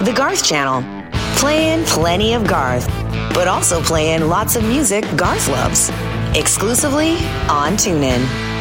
The Garth Channel. Playing plenty of Garth, but also playing lots of music Garth loves. Exclusively on TuneIn.